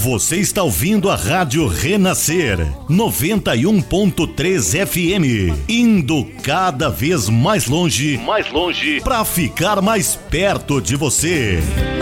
Você está ouvindo a Rádio Renascer 91.3 FM, indo cada vez mais longe, para ficar mais perto de você.